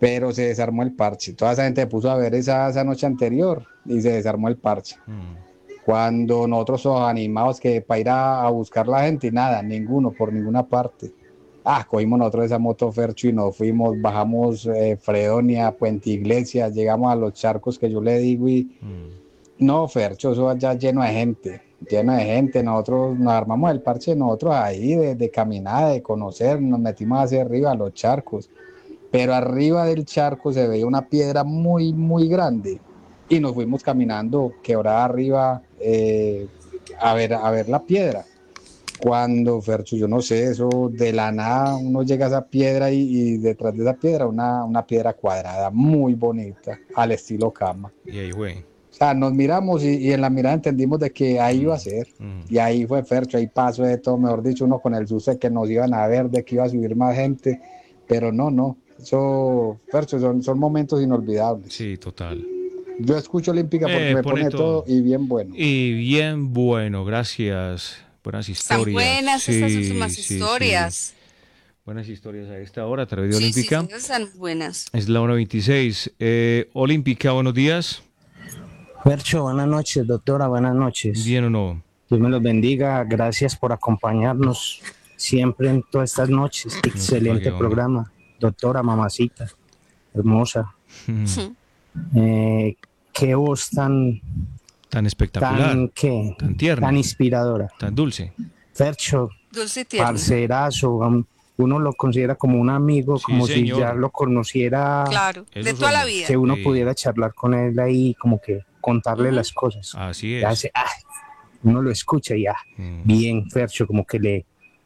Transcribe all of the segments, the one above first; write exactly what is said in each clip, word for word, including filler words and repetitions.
pero se desarmó el parche. Toda esa gente se puso a ver esa, esa noche anterior y se desarmó el parche. Mm. Cuando nosotros somos animados que para ir a, a buscar la gente y nada, ninguno, por ninguna parte. Ah, cogimos nosotros esa moto Fercho y nos fuimos, bajamos eh, Fredonia, Puente Iglesias, llegamos a los charcos que yo le digo y Mm. no, Fercho, eso allá lleno de gente, lleno de gente, nosotros nos armamos el parche nosotros ahí de, de caminada, de conocer, nos metimos hacia arriba a los charcos, pero arriba del charco se veía una piedra muy, muy grande y nos fuimos caminando quebrada arriba eh, a ver, a ver la piedra. Cuando, Fercho, yo no sé, eso de la nada uno llega a esa piedra y, y detrás de esa piedra una, una piedra cuadrada muy bonita, al estilo cama. Y ahí fue. O sea, nos miramos y, y en la mirada entendimos de que ahí iba a Mm. ser. Mm. Y ahí fue Fercho, ahí pasó de todo, mejor dicho, uno con el susto de que nos iban a ver, de que iba a subir más gente, pero no, no. Eso, Fercho, son, son momentos inolvidables. Sí, total. Yo escucho Olímpica porque Eh, me pone pone todo todo. y bien bueno. Y bien bueno, gracias. Buenas Están historias. buenas estas Sí, últimas sí, sí. historias. Buenas historias a esta hora a través de Sí, sí, Olímpica. sí, están buenas. Es la hora veintiséis. Eh, Olímpica, buenos días. Fercho, buenas noches, doctora, buenas noches. ¿Bien o no? Dios me los bendiga, gracias por acompañarnos siempre en todas estas noches. Excelente pague, hombre. programa, doctora, mamacita, hermosa. Mm. Eh, qué voz tan, Tan espectacular. tan, ¿qué? Tan tierna. Tan inspiradora. Tan dulce. Fercho, Dulce y tierno. parcerazo, um, uno lo considera como un amigo, Sí, como señor. si ya lo conociera, Claro, Eso de toda la somos. vida. que uno Sí. pudiera charlar con él ahí, como que contarle Ujú. las cosas. Así Ya es. se- ah, uno lo escucha y ya, Mm. bien, Fercho, como que le,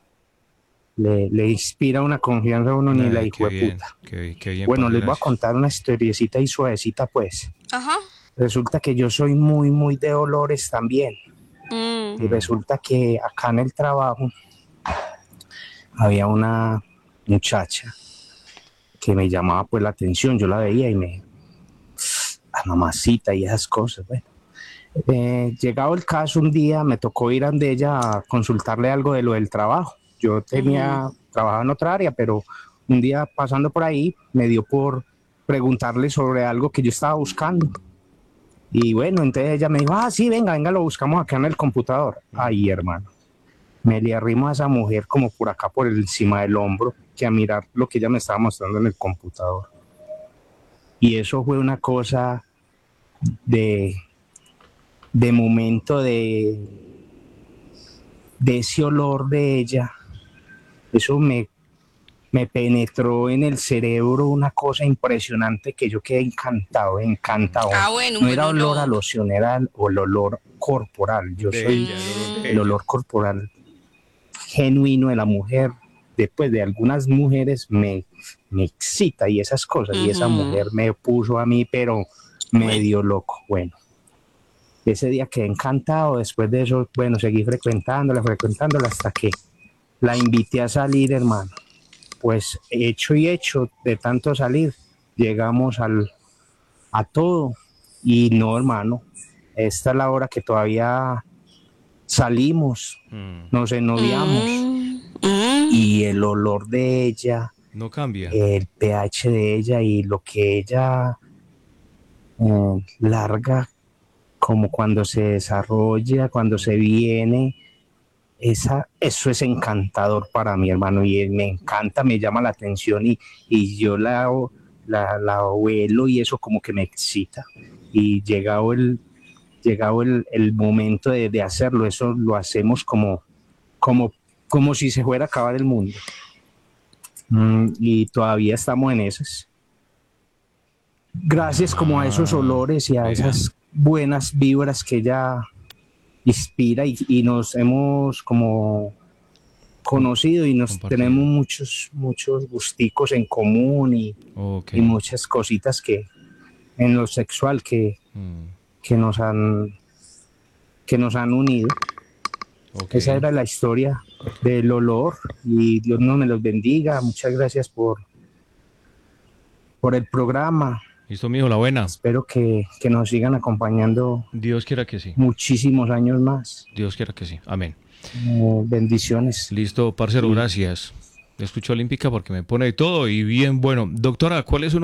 le, le inspira una confianza a uno ni Ay, la qué hijo de bien, puta. qué, qué bien, Bueno, parce, les voy a gracias. contar una historiecita y suavecita, pues. Ajá. Resulta que yo soy muy, muy de olores también. Mm. Y resulta que acá en el trabajo había una muchacha que me llamaba pues la atención. Yo la veía y me... La mamacita y esas cosas, bueno. Eh, llegado el caso, un día me tocó ir ante ella a consultarle algo de lo del trabajo. Yo tenía, Ujú. trabajaba en otra área, pero un día pasando por ahí me dio por preguntarle sobre algo que yo estaba buscando. Y bueno, entonces ella me dijo, ah, sí, venga, venga, lo buscamos acá en el computador. Ay, hermano, me le arrimo a esa mujer como por acá, por encima del hombro, que a mirar lo que ella me estaba mostrando en el computador. Y eso fue una cosa de, de momento de, de ese olor de ella. Eso me, me penetró en el cerebro una cosa impresionante que yo quedé encantado, encantado. Ah, bueno, un No buen era olor a olor. loción, era el, el olor corporal. Yo De soy ella, el olor de el ella. olor corporal genuino de la mujer. Después de algunas mujeres me, me excita y esas cosas. Y esa Ujú. mujer me puso a mí, pero medio loco. Bueno, ese día quedé encantado. Después de eso, bueno, seguí frecuentándola, frecuentándola hasta que la invité a salir, hermano. Pues hecho y hecho, de tanto salir, llegamos al, a todo. Y no, hermano, esta es la hora que todavía salimos, Mm. nos ennoviamos. Mm. Mm. Y el olor de ella, No cambia. el pH de ella y lo que ella eh, larga, como cuando se desarrolla, cuando se viene, esa, eso es encantador para mi hermano, y me encanta, me llama la atención, y, y yo la, la, la huelo y eso como que me excita. Y llegado el, llegado el, el momento de, de hacerlo, eso lo hacemos como, como, como si se fuera a acabar el mundo. Mm, y todavía estamos en esas. Gracias como a esos olores y a Vea. esas buenas vibras que ella inspira, y, y nos hemos como conocido y nos Compartido. tenemos muchos muchos gusticos en común, y, Ok. y muchas cositas que en lo sexual que, Mm. que nos han que nos han unido. Ok. Esa era la historia del olor, y Dios no me los bendiga. Muchas gracias por por el programa. Listo, mijo, la buena. Espero que, que nos sigan acompañando Dios quiera que sí. muchísimos años más. Dios quiera que sí. Amén. Eh, bendiciones. Listo, parcero, Sí. gracias. Escucho Olímpica porque me pone de todo y bien bueno. Doctora, ¿cuál es su